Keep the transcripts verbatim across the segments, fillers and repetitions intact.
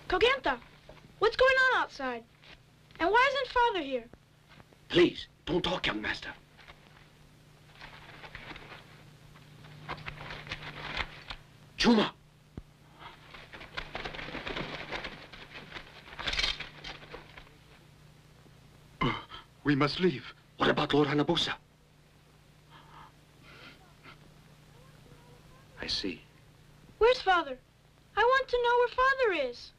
Kogenta, what's going on outside? And why isn't Father here? Please, don't talk, young master. Chuma! Uh, we must leave. What about Lord Hanabusa? I see. Where's Father? I want to know where Father is.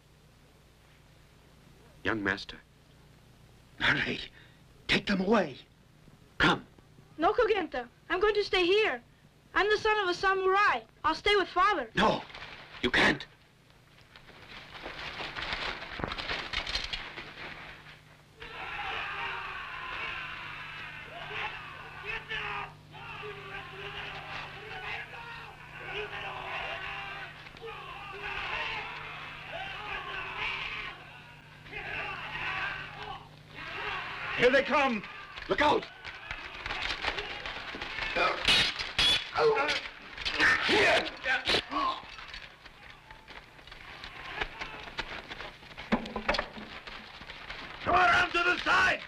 Young master. Hurry. Take them away. Come. No, Kogenta. I'm going to stay here. I'm the son of a samurai. I'll stay with Father. No, you can't. Here they come. Look out. Here. Come around to the side.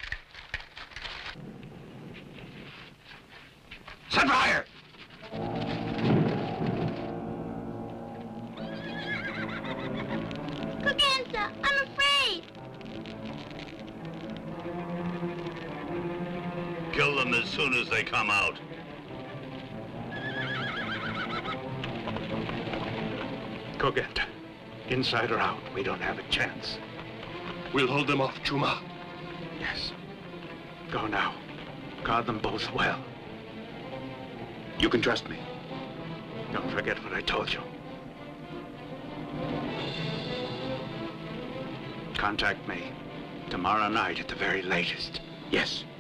Set fire. Kogenta, I'm afraid. Kill them as soon as they come out. Kogenta, inside or out, we don't have a chance. We'll hold them off, Chuma. Yes. Go now. Guard them both well. You can trust me. Don't forget what I told you. Contact me tomorrow night at the very latest. Yes.